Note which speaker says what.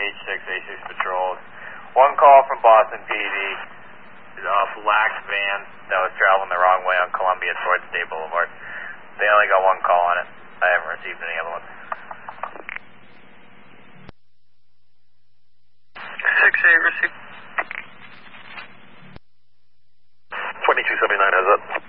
Speaker 1: H6, A6 patrols. One call from Boston PD, black van that was traveling the wrong way on Columbia towards State Boulevard. They only got one call on it. I haven't received any other ones.
Speaker 2: 6-8, receive.
Speaker 3: 2279 has it.